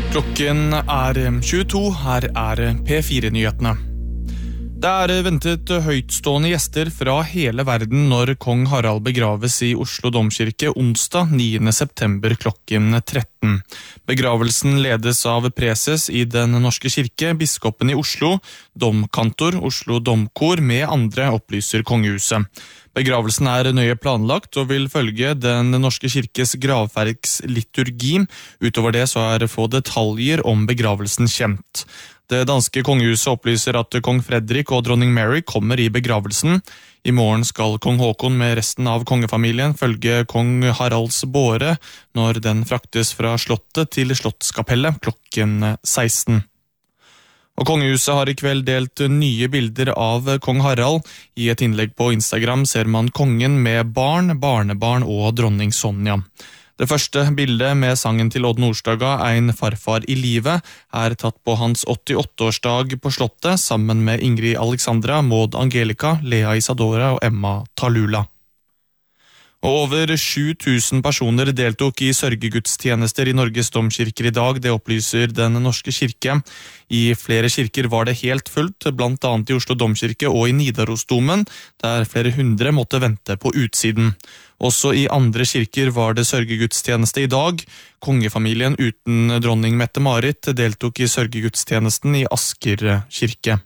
Klokken 22, her P4-nyhetene. Det ventet høytstående gjester fra hele verden når kong Harald begraves i Oslo Domkirke onsdag 9. september klokken 13. Begravelsen ledes av preses i Den norske kirke, biskopen i Oslo, domkantor, Oslo Domkor med andre, opplyser kongehuset. Begravelsen nøye planlagt og vil følge Den norske kirkes gravferdsliturgi. Utover det så få detaljer om begravelsen kjent. Det danske kongehuset opplyser at kong Fredrik og dronning Mary kommer i begravelsen. I morgen skal kong Håkon med resten av kongefamilien følge kong Haralds båre når den fraktes fra slottet til Slottskapellet klokken 16. Og kongehuset har i kveld delt nye bilder av kong Harald. I et innlegg på Instagram ser man kongen med barn, barnebarn og dronning Sonja. Det første bildet med sangen til Odd Nordstoga, En farfar i livet, tatt på hans 88-årsdag på slottet sammen med Ingrid Alexandra, Maud Angelica, Lea Isadora og Emma Talula. Og over 7000 personer deltok i sørgegudstjenester i Norges domkirker i dag, det opplyser Den norske kirke. I flere kirker var det helt fullt, blant annet i Oslo Domkirke og i Nidarosdomen, der flere hundre måtte vente på utsiden. Også i andre kirker var det sørgegudstjeneste i dag. Kongefamilien uten dronning Mette-Marit deltok i sørgegudstjenesten i Asker kirke.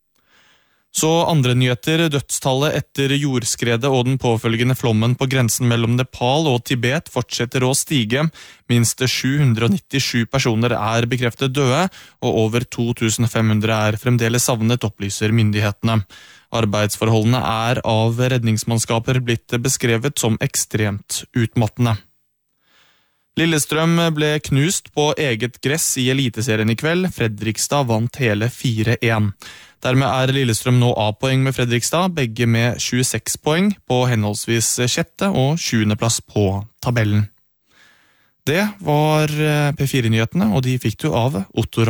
Så andre nyheter, dødstallet etter jordskredet og den påfølgende flommen på grensen mellom Nepal og Tibet fortsetter å stige. Minst 797 personer bekreftet døde, og over 2500 fremdeles savnet, opplyser myndighetene. Arbeidsforholdene av redningsmannskaper blitt beskrevet som ekstremt utmattende. Lillestrøm ble knust på eget gress i Eliteserien i kveld. Fredrikstad vant hele 4-1. Dermed Lillestrøm nå A-poeng med Fredrikstad, begge med 26 poeng på henholdsvis 6. og 7. plass på tabellen. Det var P4-nyhetene, og de fikk du av Otto Rand.